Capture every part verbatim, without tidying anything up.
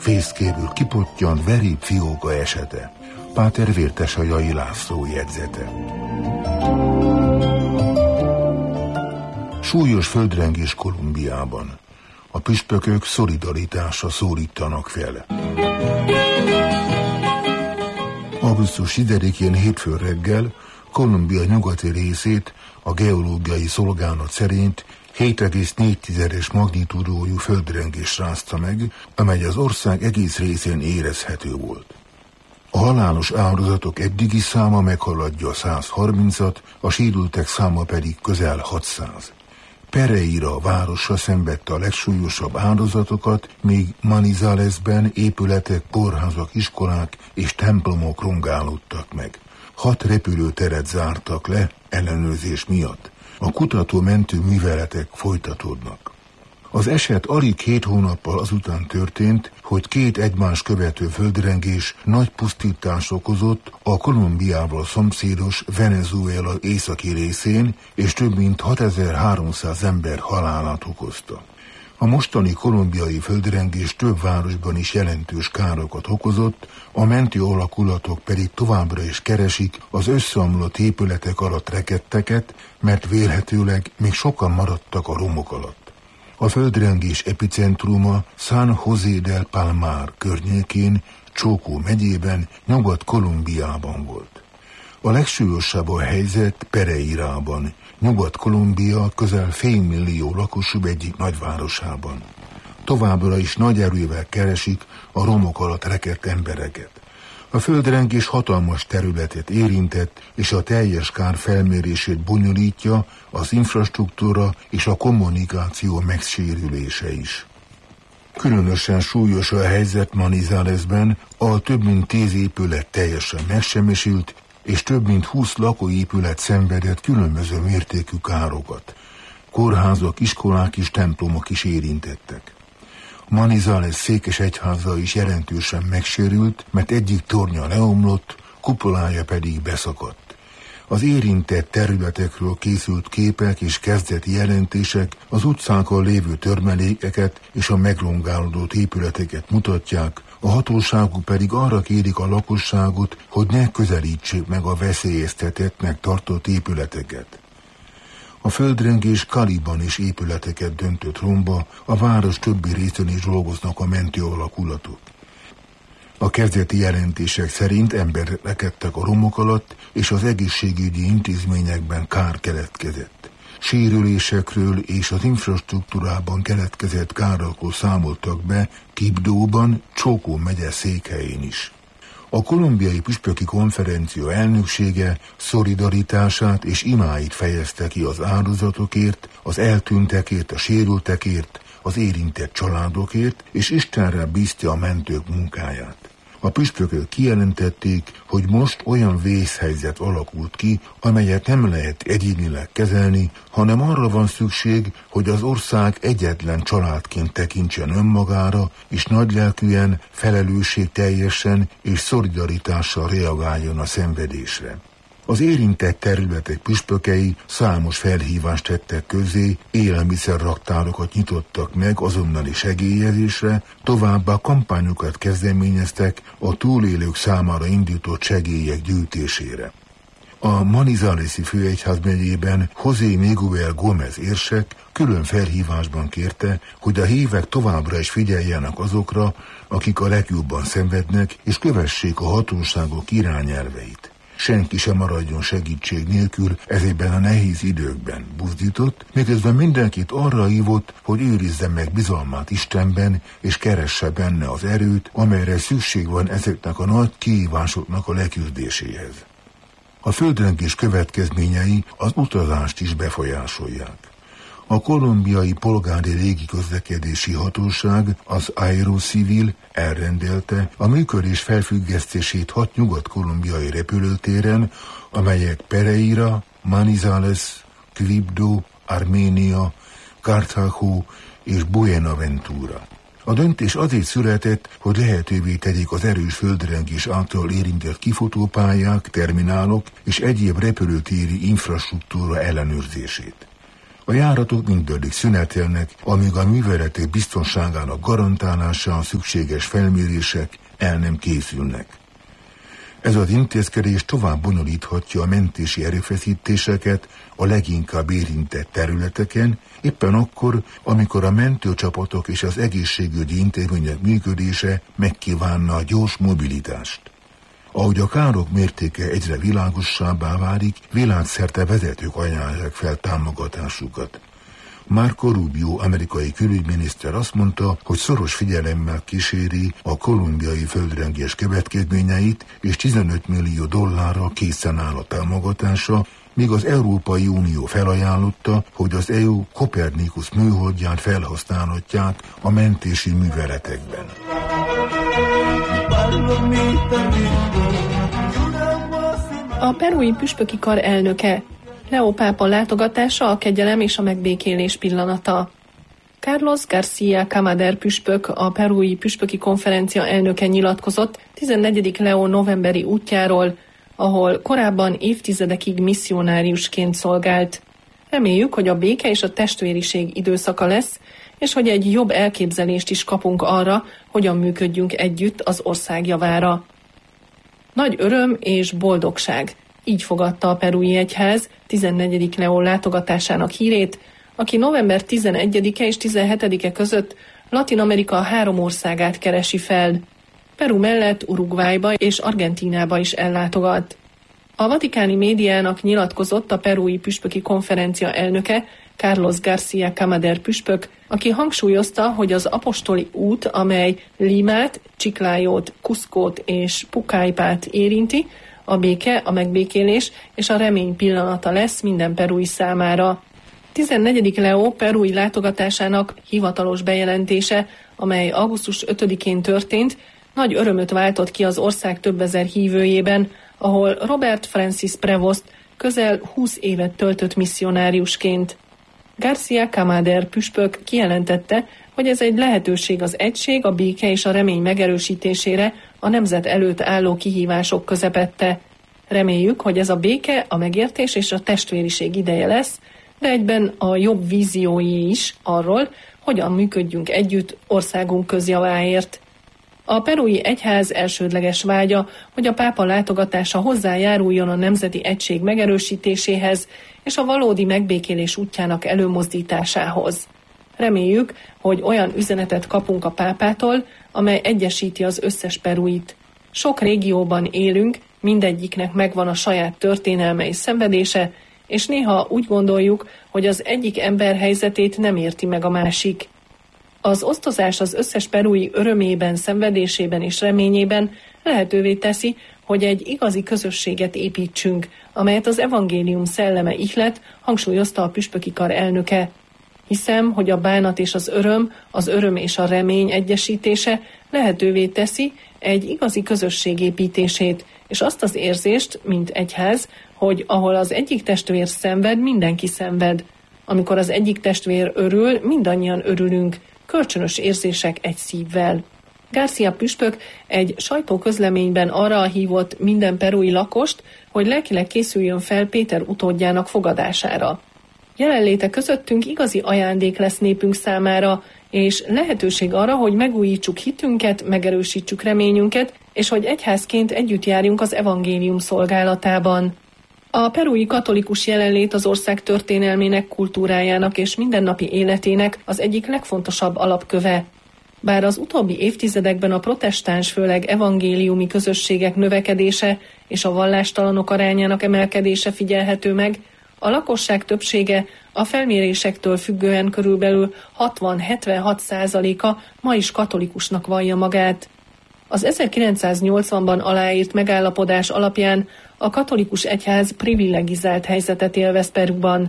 fészkéből kipottyant veréb fióka esete. Páter Vértesajai László jegyzete. Súlyos földrengés Kolumbiában. A püspökök szolidaritásra szólítanak fel. augusztus tizedikén hétfő reggel Kolumbia nyugati részét a geológiai szolgálat szerint hét egész négy magnitúdójú földrengés rázta meg, amely az ország egész részén érezhető volt. A halálos áldozatok eddigi száma meghaladja a száz harmincat, a sérültek száma pedig közel hatszáz. Pereira városa szenvedte a legsúlyosabb áldozatokat, míg Manizalesben épületek, kórházak, iskolák és templomok rongálódtak meg. Hat repülőteret zártak le ellenőrzés miatt. A kutató-mentő műveletek folytatódnak. Az eset alig két hónappal azután történt, hogy két egymást követő földrengés nagy pusztítást okozott a Kolumbiával szomszédos Venezuela északi részén, és több mint hatezer-háromszáz ember halálát okozta. A mostani kolumbiai földrengés több városban is jelentős károkat okozott, a mentő alakulatok pedig továbbra is keresik az összeomlott épületek alatt rekedteket, mert vélhetőleg még sokan maradtak a romok alatt. A földrengés epicentruma San José del Palmar környékén, Chocó megyében, Nyugat-Kolumbiában volt. A legsúlyosabb a helyzet Pereirában, Nyugat-Kolumbia közel félmillió lakosú egyik nagyvárosában. Továbbra is nagy erővel keresik a romok alatt rekedt embereket. A földrengés hatalmas területet érintett, és a teljes kár felmérését bonyolítja az infrastruktúra és a kommunikáció megsérülése is. Különösen súlyos a helyzet Manizalesben, ahol több mint tíz épület teljesen megsemmisült, és több mint húsz lakóépület szenvedett különböző mértékű károkat. Kórházak, iskolák és templomok is érintettek. Manizales székesegyháza is jelentősen megsérült, mert egyik tornya leomlott, kupolája pedig beszakadt. Az érintett területekről készült képek és kezdeti jelentések az utcákon lévő törmelékeket és a megrongálódott épületeket mutatják, a hatóságok pedig arra kérik a lakosságot, hogy ne közelítsék meg a veszélyeztetettnek tartott épületeket. A földrengés Caliban is épületeket döntött romba, a város többi részén is dolgoznak a mentő alakulatok. A kezdeti jelentések szerint emberek rekedtek a romok alatt, és az egészségügyi intézményekben kár keletkezett. Sérülésekről és az infrastruktúrában keletkezett károkról számoltak be Quibdóban, Chocó megye székhelyén is. A kolumbiai püspöki konferencia elnöksége szolidaritását és imáit fejezte ki az áldozatokért, az eltűntekért, a sérültekért, az érintett családokért, és Istenre bízta a mentők munkáját. A püspökök kijelentették, hogy most olyan vészhelyzet alakult ki, amelyet nem lehet egyénileg kezelni, hanem arra van szükség, hogy az ország egyetlen családként tekintsen önmagára, és nagylelkűen, felelősségteljesen és szolidaritással reagáljon a szenvedésre. Az érintett területek püspökei számos felhívást tettek közzé, élelmiszerraktárokat nyitottak meg azonnali segélyezésre, továbbá kampányokat kezdeményeztek a túlélők számára indított segélyek gyűjtésére. A Manizalesi főegyház megyében José Miguel Gómez érsek külön felhívásban kérte, hogy a hívek továbbra is figyeljenek azokra, akik a legjobban szenvednek, és kövessék a hatóságok irányelveit. Senki sem maradjon segítség nélkül ezekben a nehéz időkben, buzdított, miközben mindenkit arra hívott, hogy őrizze meg bizalmát Istenben, és keresse benne az erőt, amelyre szükség van ezeknek a nagy kihívásoknak a leküzdéséhez. A földrengés következményei az utazást is befolyásolják. A kolumbiai polgári légiközlekedési hatóság, az Aerocivil elrendelte a működés felfüggesztését hat nyugat-kolumbiai repülőtéren, amelyek Pereira, Manizales, Quibdó, Arménia, Cartago és Buenaventura. A döntés azért született, hogy lehetővé tegyék az erős földrengés által érintett kifutópályák, terminálok és egyéb repülőtéri infrastruktúra ellenőrzését. A járatok mindaddig szünetelnek, amíg a műveletek biztonságának garantálására szükséges felmérések el nem készülnek. Ez az intézkedés tovább bonyolíthatja a mentési erőfeszítéseket a leginkább érintett területeken, éppen akkor, amikor a mentőcsapatok és az egészségügyi intézmények működése megkívánna a gyors mobilitást. Ahogy a károk mértéke egyre világosabbá válik, világszerte vezetők ajánlják fel támogatásukat. Marco Rubio, amerikai külügyminiszter azt mondta, hogy szoros figyelemmel kíséri a kolumbiai földrengés következményeit, és tizenöt millió dollárra készen áll a támogatása, míg az Európai Unió felajánlotta, hogy az é u Copernicus műholdját felhasználhatják a mentési műveletekben. A perui püspöki kar elnöke, Leo pápa látogatása a kegyelem és a megbékélés pillanata. Carlos García Camader püspök, a perui püspöki konferencia elnöke nyilatkozott tizennegyedik Leo novemberi útjáról, ahol korábban évtizedekig misszionáriusként szolgált. Reméljük, hogy a béke és a testvériség időszaka lesz, és hogy egy jobb elképzelést is kapunk arra, hogyan működjünk együtt az ország javára. Nagy öröm és boldogság. Így fogadta a perui egyház tizennegyedik Leó látogatásának hírét, aki november tizenegyedike és tizenhetedike között Latin-Amerika három országát keresi fel. Peru mellett Uruguayba és Argentínába is ellátogat. A vatikáni médiának nyilatkozott a perui püspöki konferencia elnöke, Carlos García Camader püspök, aki hangsúlyozta, hogy az apostoli út, amely Limát, Chiclayót, Cuscót és Pucallpát érinti, a béke, a megbékélés és a remény pillanata lesz minden perui számára. tizennegyedik Leó perui látogatásának hivatalos bejelentése, amely augusztus ötödikén történt, nagy örömöt váltott ki az ország több ezer hívőjében, ahol Robert Francis Prevost közel húsz évet töltött misszionáriusként. García Camader püspök kijelentette, hogy ez egy lehetőség az egység, a béke és a remény megerősítésére a nemzet előtt álló kihívások közepette. Reméljük, hogy ez a béke, a megértés és a testvériség ideje lesz, de egyben a jobb víziói is arról, hogyan működjünk együtt országunk közjaváért. A perui egyház elsődleges vágya, hogy a pápa látogatása hozzájáruljon a nemzeti egység megerősítéséhez és a valódi megbékélés útjának előmozdításához. Reméljük, hogy olyan üzenetet kapunk a pápától, amely egyesíti az összes peruit. Sok régióban élünk, mindegyiknek megvan a saját történelme és szenvedése, és néha úgy gondoljuk, hogy az egyik ember helyzetét nem érti meg a másik. Az osztozás az összes perui örömében, szenvedésében és reményében lehetővé teszi, hogy egy igazi közösséget építsünk, amelyet az evangélium szelleme ihlet, hangsúlyozta a püspöki kar elnöke. Hiszem, hogy a bánat és az öröm, az öröm és a remény egyesítése lehetővé teszi egy igazi közösség építését, és azt az érzést, mint egyház, hogy ahol az egyik testvér szenved, mindenki szenved. Amikor az egyik testvér örül, mindannyian örülünk, kölcsönös érzések egy szívvel. García püspök egy sajtóközleményben arra hívott minden perui lakost, hogy lelkileg készüljön fel Péter utódjának fogadására. Jelenléte közöttünk igazi ajándék lesz népünk számára, és lehetőség arra, hogy megújítsuk hitünket, megerősítsük reményünket, és hogy egyházként együtt járjunk az evangélium szolgálatában. A perui katolikus jelenlét az ország történelmének, kultúrájának és mindennapi életének az egyik legfontosabb alapköve. Bár az utóbbi évtizedekben a protestáns, főleg evangéliumi közösségek növekedése és a vallástalanok arányának emelkedése figyelhető meg, a lakosság többsége a felmérésektől függően körülbelül hatvan-hetvenhat százaléka ma is katolikusnak vallja magát. Az ezerkilencszáznyolcvanban aláírt megállapodás alapján a katolikus egyház privilegizált helyzetet élvez Peruban.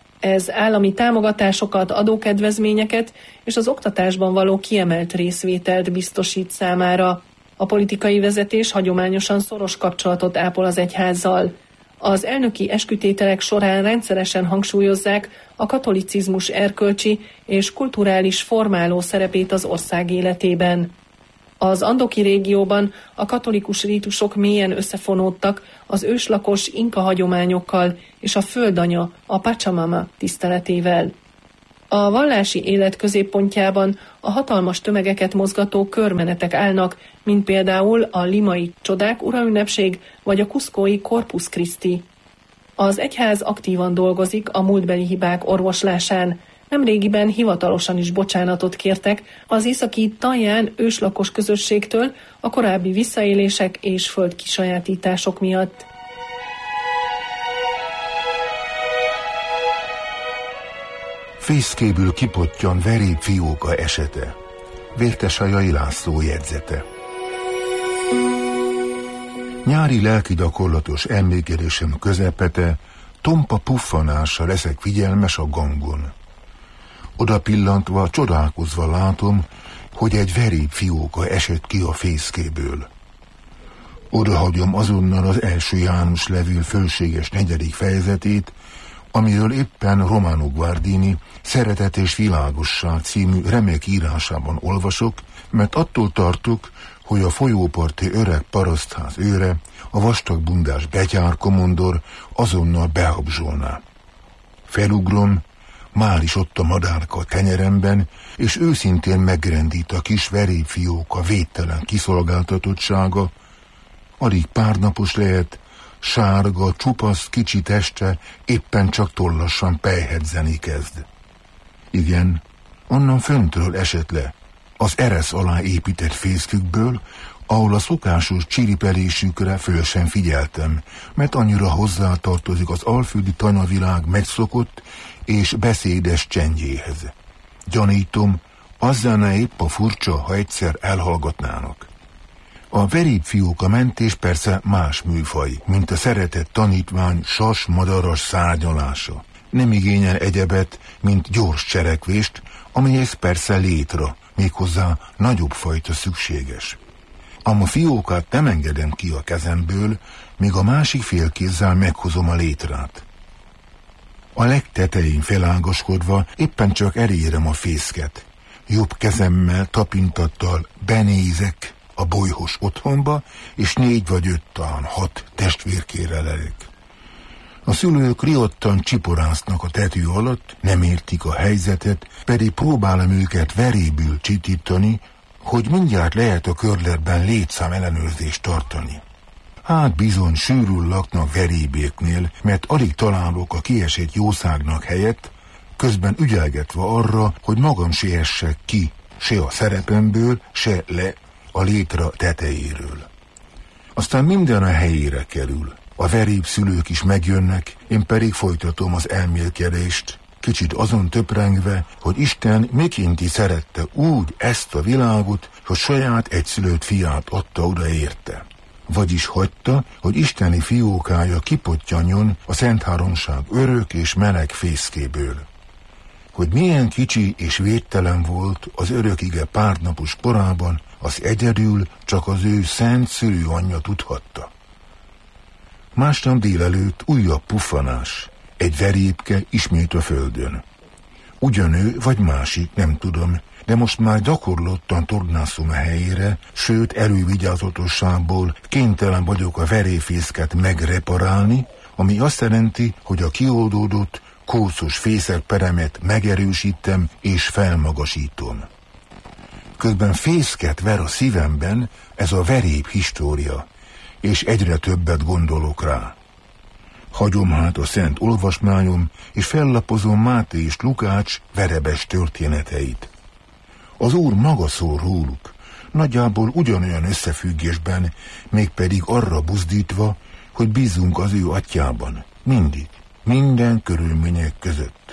Ez állami támogatásokat, adókedvezményeket és az oktatásban való kiemelt részvételt biztosít számára. A politikai vezetés hagyományosan szoros kapcsolatot ápol az egyházzal. Az elnöki eskütételek során rendszeresen hangsúlyozzák a katolicizmus erkölcsi és kulturális formáló szerepét az ország életében. Az andoki régióban a katolikus rítusok mélyen összefonódtak az őslakos inka hagyományokkal és a földanya, a Pachamama tiszteletével. A vallási élet középpontjában a hatalmas tömegeket mozgató körmenetek állnak, mint például a limai Csodák uraünnepség vagy a kuszkói Corpus Christi. Az egyház aktívan dolgozik a múltbeli hibák orvoslásán. Nemrégiben hivatalosan is bocsánatot kértek az északi Taján őslakos közösségtől a korábbi visszaélések és földkisajátítások miatt. Fészkéből kipottyan Veréb fióka esete. Vértesajai László jegyzete. Nyári lelkigyakorlatos emlékelésem közepete, tompa puffanással leszek figyelmes a gangon. Oda pillantva, csodálkozva látom, hogy egy veréb fióka esett ki a fészkéből. Odahagyom azonnal az első János levél fölséges negyedik fejezetét, amiről éppen Romano Guardini Szeretet és világosság című remek írásában olvasok, mert attól tartok, hogy a folyóparti öreg parasztház őre, a vastagbundás betyár komondor azonnal behabzsolná. Felugrom, már is ott a madárka a tenyeremben, és őszintén megrendít a kis veréb fióka védtelen kiszolgáltatottsága. Alig pár napos lehet, sárga, csupasz, kicsi teste éppen csak tollasan pejhedzeni kezd. Igen, onnan föntről esett le, az eresz alá épített fészkükből, ahol a szokásos csiripelésükre föl sem figyeltem, mert annyira hozzátartozik az alföldi tanyavilág megszokott és beszédes csendjéhez. Gyanítom, azzal ne épp a furcsa, ha egyszer elhallgatnának. A veréb fióka mentés persze más műfaj, mint a szeretett tanítvány sas-madaras szárnyalása. Nem igényel egyebet, mint gyors cselekvést, amihez persze létra, méghozzá nagyobb fajta szükséges. Ám a fiókát nem engedem ki a kezemből, míg a másik félkézzel meghozom a létrát. A legtetején felágaskodva éppen csak elérem a fészket. Jobb kezemmel, tapintattal benézek a bolyhos otthonba, és négy vagy öt, talán hat testvérkére lelek. A szülők riadtan csiporásznak a tető alatt, nem értik a helyzetet, pedig próbálom őket verébül csitítani, hogy mindjárt lehet a körletben létszám ellenőrzést tartani. Hát bizony sűrűn laknak verébéknél, mert alig találok a kiesett jószágnak helyet, közben ügyelgetve arra, hogy magam se essek ki, se a szerepemből, se le a létra tetejéről. Aztán minden a helyére kerül. A veréb szülők is megjönnek, én pedig folytatom az elmélkedést, kicsit azon töprengve, hogy Isten mikénti szerette úgy ezt a világot, hogy saját egyszülött fiát adta oda érte. Vagyis hagyta, hogy isteni fiókája kipottyanjon a Szentháromság örök és meleg fészkéből. Hogy milyen kicsi és védtelen volt az örökige párnapos korában, az egyedül csak az ő szent szülőanyja tudhatta. Másnap délelőtt újabb puffanás, egy verébke ismét a földön. Ugyanő vagy másik, nem tudom, de most már gyakorlottan tornászom a helyére, sőt elővigyázatosságból kénytelen vagyok a veréfészket megreparálni, ami azt jelenti, hogy a kioldódott, kószos fészekperemet megerősítem és felmagasítom. Közben fészket ver a szívemben ez a veréb história, és egyre többet gondolok rá. Hagyom hát a szent olvasmányom, és fellapozom Máté és Lukács verebes történeteit. Az Úr maga szól róluk, nagyjából ugyanolyan összefüggésben, mégpedig arra buzdítva, hogy bízzunk az ő atyában, mindig, minden körülmények között.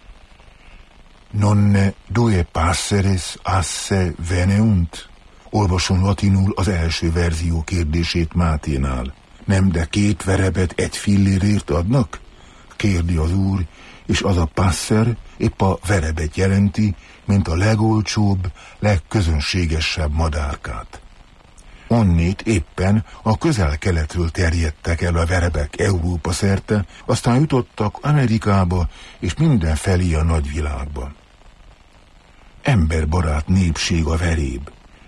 Nonne due passeres asse veneunt? Olvasom latinul az első verzió kérdését Máténál. Nem, de két verebet egy fillérért adnak? Kérdi az Úr, és az a passzer épp a verebet jelenti, mint a legolcsóbb, legközönségesebb madárkát. Onnét éppen a közel-keletről terjedtek el a verebek Európa szerte, aztán jutottak Amerikába és mindenfelé a nagyvilágba. Emberbarát népség a veréb.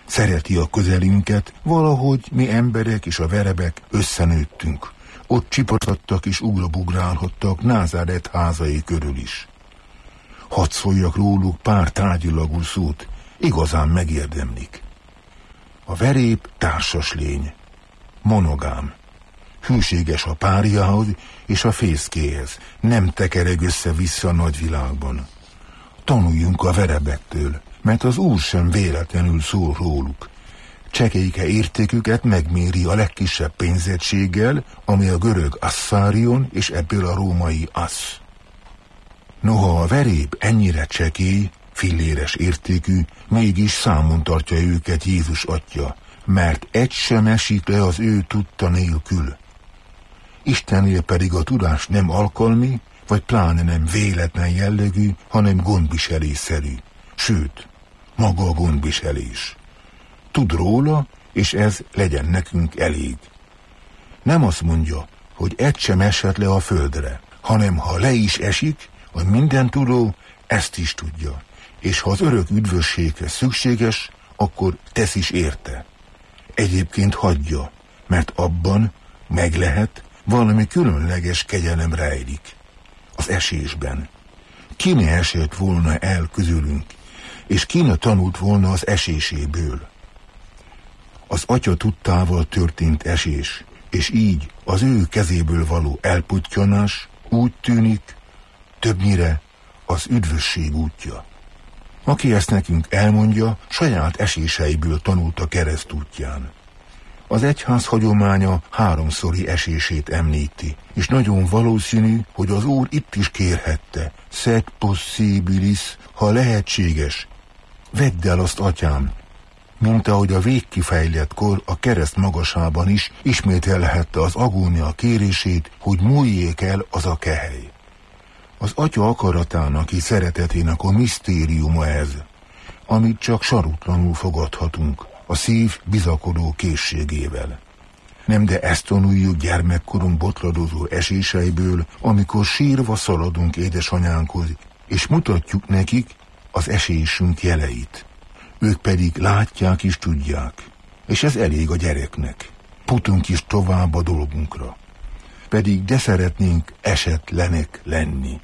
Szereti a közelünket, valahogy mi emberek és a verebek összenőttünk. Ott csipatadtak és ugrabugrálhattak Názáret házai körül is. Hadd szóljak róluk pár tárgyilagú szót, igazán megérdemlik. A verép társas lény, monogám, hűséges a párjához és a fészkéhez, nem tekereg össze-vissza a nagyvilágban. Tanuljunk a verebektől, mert az Úr sem véletlenül szól róluk. Csekélyke értéküket megméri a legkisebb pénzegységgel, ami a görög asszárion és ebből a római assz. Noha a verép ennyire csekély, filléres értékű, mégis számon tartja őket Jézus atya, mert egy sem esik le az ő tudta nélkül. Istennél pedig a tudás nem alkalmi, vagy pláne nem véletlen jellegű, hanem gondviselésszerű. Sőt, maga a gondviselés. Tud róla, és ez legyen nekünk elég. Nem azt mondja, hogy egy sem esett le a földre, hanem ha le is esik, a mindentudó ezt is tudja, és ha az örök üdvösséghez szükséges, akkor tesz is érte. Egyébként hagyja, mert abban meg lehet, valami különleges kegyelem rejlik. Az esésben. Ki ne esett volna el közülünk, és ki ne tanult volna az eséséből. Az atya tudtával történt esés, és így az ő kezéből való elputtyanás úgy tűnik, többnyire az üdvösség útja. Aki ezt nekünk elmondja, saját eséseiből tanult a keresztútján. Az egyház hagyománya háromszori esését említi, és nagyon valószínű, hogy az Úr itt is kérhette, sed possibilis, ha lehetséges, vedd el azt, atyám, mint ahogy a végkifejlettkor a kereszt magasában is ismételhette az agónia kérését, hogy múljék el az a kehely. Az atya akaratának és szeretetének a misztériuma ez, amit csak sarutlanul fogadhatunk, a szív bizakodó készségével. Nem de ezt tanuljuk gyermekkorunk botladozó eséseiből, amikor sírva szaladunk édesanyánkhoz, és mutatjuk nekik az esésünk jeleit. Ők pedig látják és tudják, és ez elég a gyereknek. Putunk is tovább a dolgunkra. Pedig de szeretnénk esetlenek lenni.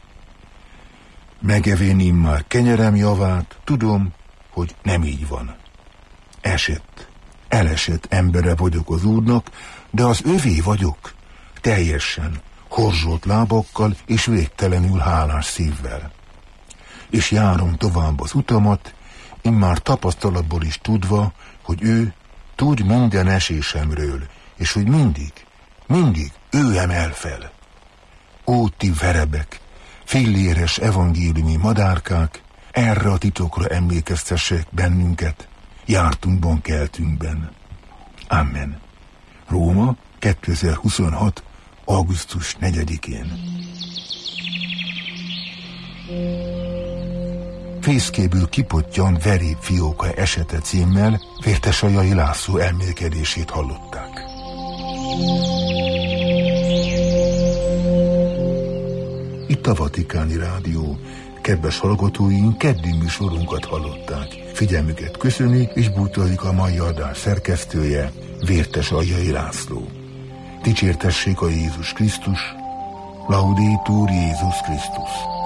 Megevén immár kenyerem javát, tudom, hogy nem így van. Esett, elesett embere vagyok az Úrnak, de az övé vagyok, teljesen, horzsolt lábakkal és végtelenül hálás szívvel. És járom tovább az utamat, immár tapasztalatból is tudva, hogy ő tud minden esésemről, és hogy mindig, mindig ő emel fel. Ó, ti verebek, filléres evangéliumi madárkák, erre a titokra emlékeztessék bennünket, jártunkban, keltünkben. Amen. Róma, kétezer-huszonhat. augusztus negyedikén. Fészkéből kipottyan verép fióka esete címmel Vértesajai László elmélkedését hallották. Itt a Vatikáni Rádió. Kedves hallgatóink, keddi műsorunkat hallották. Figyelmüket köszöni és bújtazik a mai adás szerkesztője, Vértesajai László. Dicsértessék a Jézus Krisztus, Laudetur Jézus Krisztus.